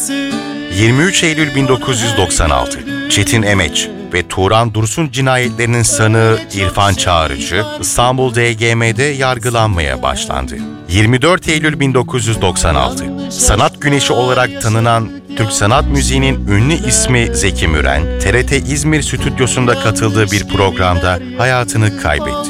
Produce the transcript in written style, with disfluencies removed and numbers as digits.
23 Eylül 1996, Çetin Emeç ve Turan Dursun cinayetlerinin sanığı İrfan Çağrıcı, İstanbul DGM'de yargılanmaya başlandı. 24 Eylül 1996, sanat güneşi olarak tanınan Türk sanat müziğinin ünlü ismi Zeki Müren, TRT İzmir stüdyosunda katıldığı bir programda hayatını kaybetti.